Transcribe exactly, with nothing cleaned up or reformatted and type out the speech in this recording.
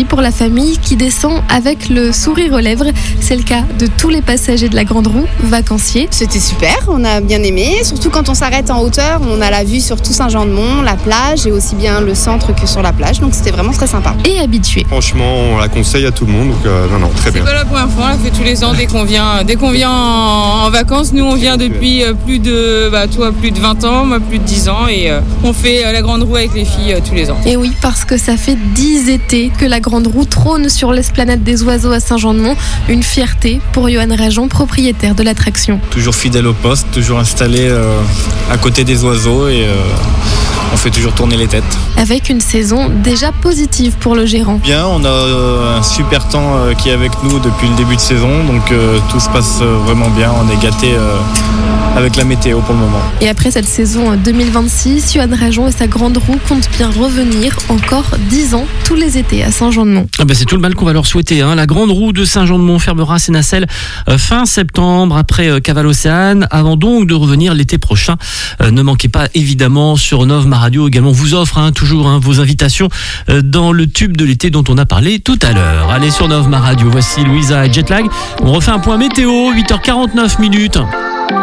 aussi pour la famille qui descend avec le sourire aux lèvres. C'est le cas de tous les passagers de la Grande Roue, vacanciers. C'était super, on a bien aimé, surtout quand on s'arrête en hauteur, on a la vue sur tout Saint-Jean-de-Mont, la plage et aussi bien le centre que sur la plage, donc c'était vraiment très sympa. Et habitués. Franchement, on la conseille à tout le monde, donc euh, non, non, très bien. C'est pas la première fois, on la fait tous les ans dès qu'on vient, dès qu'on vient en, en vacances. Nous, on vient depuis plus de, bah, toi, plus de vingt ans, moi plus de dix ans, et euh, on fait euh, la Grande Roue avec les filles euh, tous les ans. Et oui, parce que ça fait dix étés que la Grande Roue trône sur l'esplanade des oiseaux à Saint-Jean-de-Mont. Une fierté pour Johan Rajon, propriétaire de l'attraction. Toujours fidèle au poste, toujours installé euh, à côté des oiseaux et euh, on fait toujours tourner les têtes. Avec une saison déjà positive pour le gérant. Bien, on a euh, un super temps euh, qui est avec nous depuis le début de saison, donc euh, tout se passe euh, vraiment bien. On est gâtés euh, avec la météo pour le moment. Et après cette saison deux mille vingt-six, Johan Rajon et sa Grande Roue comptent bien revenir encore dix ans tous les étés à Saint-Jean-de-Mont. Ah bah c'est tout le mal qu'on va leur souhaiter. Hein. La Grande Roue de Saint-Jean-de-Mont fermera ses nacelles euh, fin septembre après euh, Caval-Océane, avant donc de revenir l'été prochain. Euh, ne manquez pas évidemment sur Nov Ma Radio également vous offre hein, toujours hein, vos invitations euh, dans le tube de l'été dont on a parlé tout à l'heure. Allez sur Nov Ma Radio, voici Louisa et Jetlag. On refait un point météo, huit heures quarante-neuf minutes.